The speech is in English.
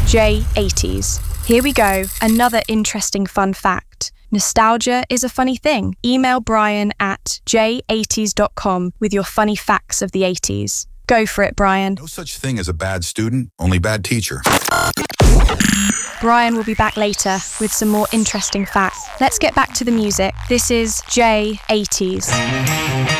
J80s. Here we go, another interesting fun fact. Nostalgia is a funny thing. Email Brian at j80s.com with your funny facts of the 80s. Go for it, Brian. No such thing as a bad student, only bad teacher. Brian will be back later with some more interesting facts. Let's get back to the music. This is J80s.